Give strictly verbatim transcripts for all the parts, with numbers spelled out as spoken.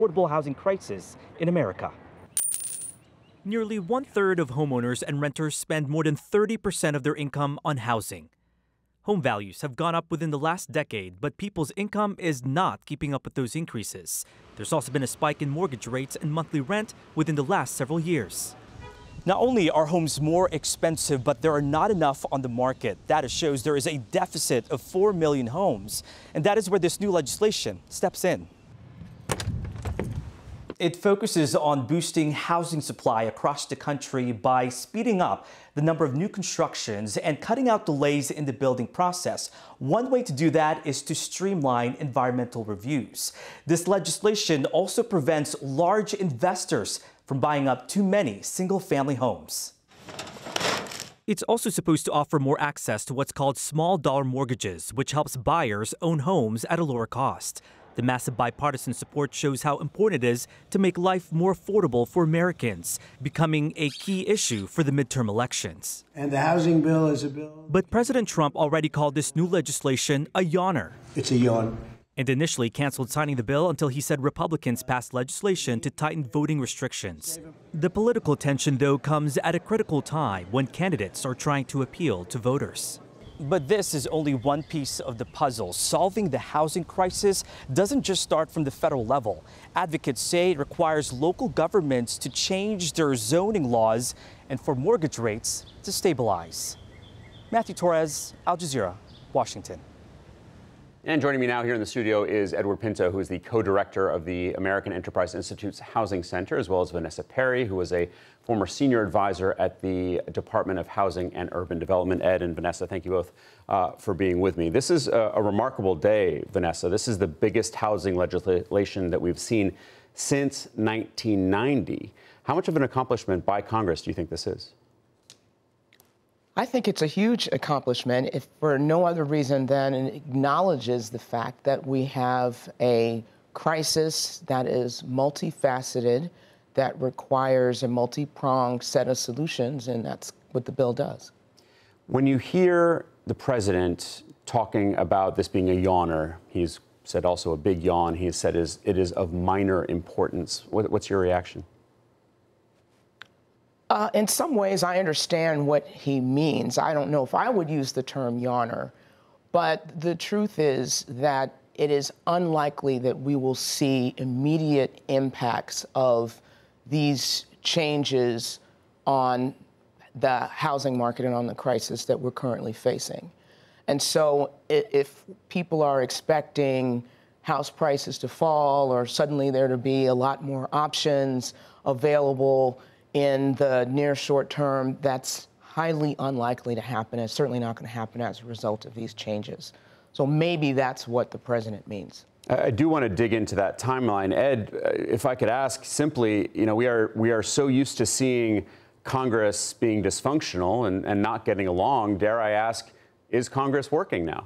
affordable housing crisis in America. Nearly one-third of homeowners and renters spend more than thirty percent of their income on housing. Home values have gone up within the last decade, but people's income is not keeping up with those increases. There's also been a spike in mortgage rates and monthly rent within the last several years. Not only are homes more expensive, but there are not enough on the market. Data shows there is a deficit of four million homes, and that is where this new legislation steps in. It focuses on boosting housing supply across the country by speeding up the number of new constructions and cutting out delays in the building process. One way to do that is to streamline environmental reviews. This legislation also prevents large investors from buying up too many single-family homes. It's also supposed to offer more access to what's called small dollar mortgages, which helps buyers own homes at a lower cost. The massive bipartisan support shows how important it is to make life more affordable for Americans, becoming a key issue for the midterm elections. And the housing bill is a bill. But President Trump already called this new legislation a yawner. It's a yawn. And initially canceled signing the bill until he said Republicans passed legislation to tighten voting restrictions. The political tension, though, comes at a critical time when candidates are trying to appeal to voters. But this is only one piece of the puzzle. Solving the housing crisis doesn't just start from the federal level. Advocates say it requires local governments to change their zoning laws and for mortgage rates to stabilize. Matthew Torres, Al Jazeera, Washington. And joining me now here in the studio is Edward Pinto, who is the co-director of the American Enterprise Institute's Housing Center, as well as Vanessa Perry, who was a former senior advisor at the Department of Housing and Urban Development. Ed and Vanessa, thank you both uh, for being with me. This is a, a remarkable day, Vanessa. This is the biggest housing legislation that we've seen since nineteen ninety. How much of an accomplishment by Congress do you think this is? I think it's a huge accomplishment, if for no other reason than it acknowledges the fact that we have a crisis that is multifaceted, that requires a multi-pronged set of solutions, and that's what the bill does. When you hear the president talking about this being a yawner, he's said also a big yawn, he has said is, it is of minor importance. What, what's your reaction? Uh, in some ways, I understand what he means. I don't know if I would use the term yawner, but the truth is that it is unlikely that we will see immediate impacts of these changes on the housing market and on the crisis that we're currently facing. And so if people are expecting house prices to fall or suddenly there to be a lot more options available in the near short term, that's highly unlikely to happen. It's certainly not going to happen as a result of these changes. So maybe that's what the president means. I do want to dig into that timeline. Ed, if I could ask simply, you know, we are we are so used to seeing Congress being dysfunctional and, and not getting along. Dare I ask, is Congress working now?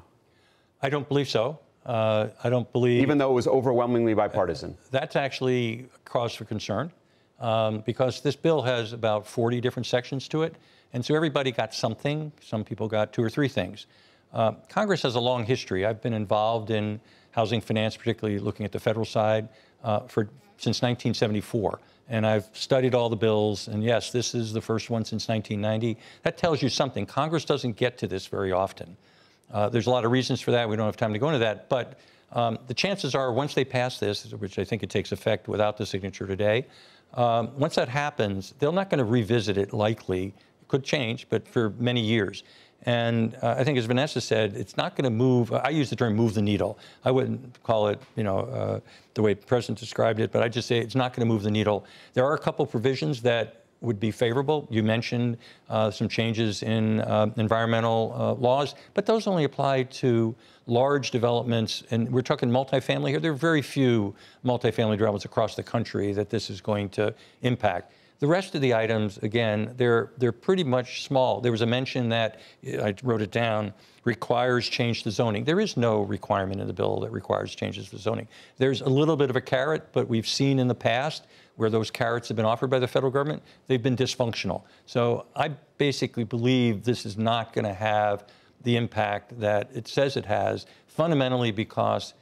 I don't believe so. Uh, I don't believe... Even though it was overwhelmingly bipartisan? Uh, that's actually cause for concern. Um, because this bill has about forty different sections to it, and so everybody got something. Some people got two or three things. Uh, Congress has a long history. I've been involved in housing finance, particularly looking at the federal side, uh, for since nineteen seventy-four, and I've studied all the bills, and yes, this is the first one since nineteen ninety. That tells you something. Congress doesn't get to this very often. Uh, there's a lot of reasons for that. We don't have time to go into that, but um, the chances are once they pass this, which I think it takes effect without the signature today, Um, once that happens, they're not going to revisit it likely. It could change, but for many years. And uh, I think, as Vanessa said, it's not going to move. I use the term move the needle. I wouldn't call it, you know, uh, the way the president described it, but I just say it's not going to move the needle. There are a couple provisions that would be favorable. You mentioned uh, some changes in uh, environmental uh, laws, but those only apply to large developments, and we're talking multifamily here. There are very few multifamily developments across the country that this is going to impact. The rest of the items, again, they're they're pretty much small. There was a mention that, I wrote it down, requires change to zoning. There is no requirement in the bill that requires changes to zoning. There's a little bit of a carrot, but we've seen in the past where those carrots have been offered by the federal government, they've been dysfunctional. So I basically believe this is not going to have the impact that it says it has, fundamentally because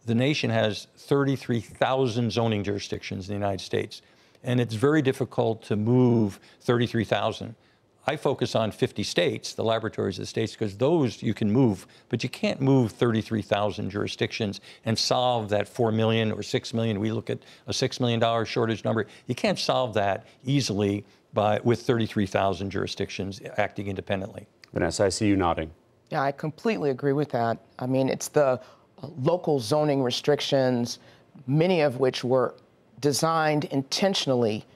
the nation has thirty-three thousand zoning jurisdictions in the United States, and it's very difficult to move thirty-three thousand. I focus on fifty states, the laboratories of the states, because those you can move, but you can't move thirty-three thousand jurisdictions and solve that four million or six million. We look at a six million dollar shortage number. You can't solve that easily by with thirty-three thousand jurisdictions acting independently. Vanessa, I see you nodding. Yeah, I completely agree with that. I mean, it's the local zoning restrictions, many of which were designed intentionally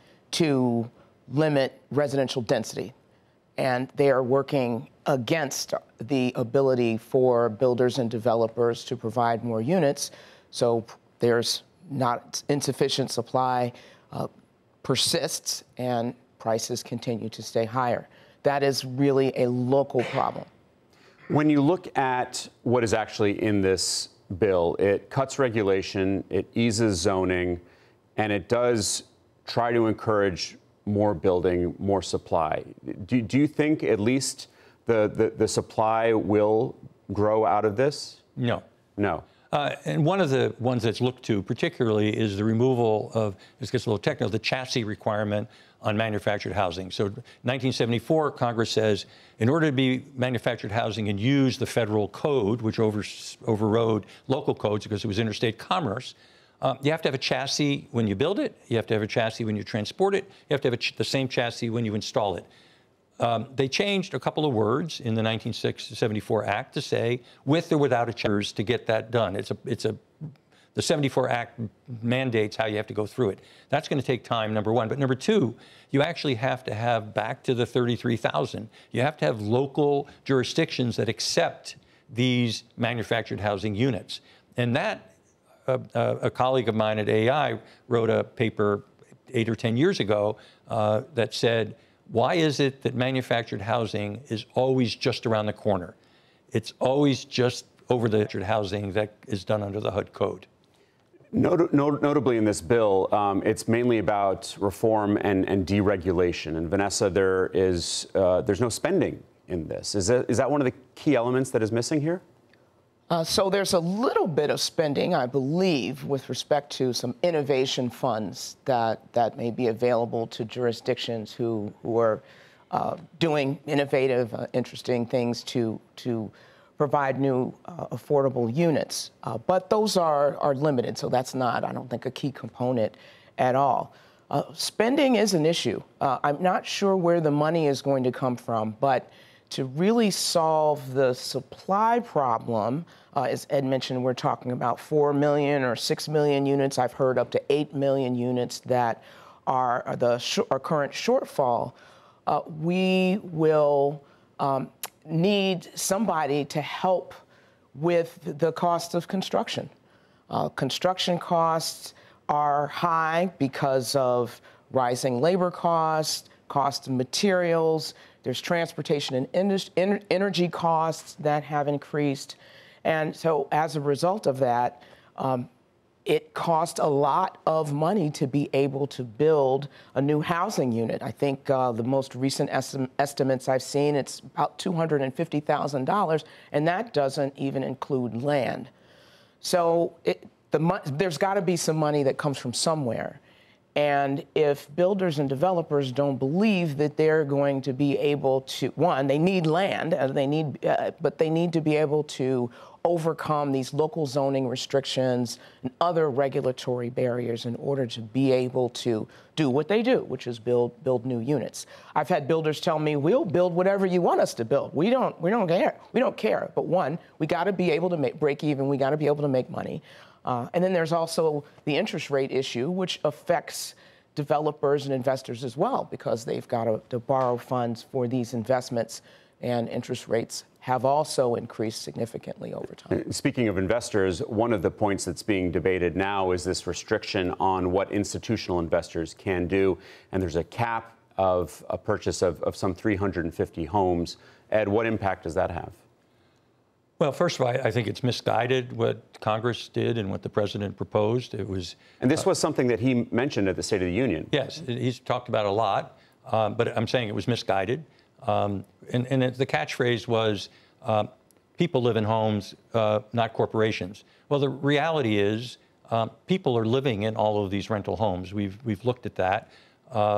to limit residential density. And they are working against the ability for builders and developers to provide more units. So there's not insufficient supply, uh, persists, and prices continue to stay higher. That is really a local problem. When you look at what is actually in this bill, it cuts regulation, it eases zoning, and it does try to encourage more building, more supply. Do, do you think at least the, the, the supply will grow out of this? No. No. Uh, and one of the ones that's looked to particularly is the removal of, this gets a little technical, the chassis requirement on manufactured housing. So nineteen seventy-four, Congress says, in order to be manufactured housing and use the federal code, which over, overrode local codes because it was interstate commerce, Uh, you have to have a chassis when you build it. You have to have a chassis when you transport it. You have to have a ch the same chassis when you install it. Um, they changed a couple of words in the nineteen seventy-four Act to say with or without a chassis to get that done. It's a, it's a, the seventy-four Act mandates how you have to go through it. That's going to take time, number one. But number two, you actually have to have, back to the thirty-three thousand, you have to have local jurisdictions that accept these manufactured housing units. And that A, a colleague of mine at A I wrote a paper eight or ten years ago uh, that said, why is it that manufactured housing is always just around the corner? It's always just over the housing that is done under the H U D code. Not, not, notably in this bill, um, it's mainly about reform and, and deregulation. And Vanessa, there is, uh, there's no spending in this. Is that, is that one of the key elements that is missing here? Uh, so there's a little bit of spending, I believe, with respect to some innovation funds that, that may be available to jurisdictions who, who are uh, doing innovative, uh, interesting things to, to provide new uh, affordable units. Uh, but those are, are limited, so that's not, I don't think, a key component at all. Uh, spending is an issue. Uh, I'm not sure where the money is going to come from, but to really solve the supply problem, uh, as Ed mentioned, we're talking about four million or six million units. I've heard up to eight million units that are, are the sh our current shortfall. Uh, we will um, need somebody to help with the cost of construction. Uh, construction costs are high because of rising labor costs, cost of materials. There's transportation and energy costs that have increased. And so as a result of that, um, it costs a lot of money to be able to build a new housing unit. I think uh, the most recent estim estimates I've seen, it's about two hundred fifty thousand dollars, and that doesn't even include land. So it, the, there's got to be some money that comes from somewhere. And if builders and developers don't believe that they're going to be able to, one, they need land, uh, they need, uh, but they need to be able to overcome these local zoning restrictions and other regulatory barriers in order to be able to do what they do, which is build build new units. I've had builders tell me, we'll build whatever you want us to build. We don't, we don't care. We don't care. But one, we got to be able to make break even. We got to be able to make money. Uh, and then there's also the interest rate issue, which affects developers and investors as well, because they've got to, to borrow funds for these investments, and interest rates have also increased significantly over time. Speaking of investors, one of the points that's being debated now is this restriction on what institutional investors can do, and there's a cap of a purchase of, of some three hundred fifty homes. Ed, what impact does that have? Well, first of all, I think it's misguided what Congress did and what the president proposed. It was, and this uh, was something that he mentioned at the State of the Union. Yes, he's talked about it a lot, um, but I'm saying it was misguided. Um, and, and the catchphrase was, uh, people live in homes, uh, not corporations. Well, the reality is um, people are living in all of these rental homes. We've, we've looked at that. Uh,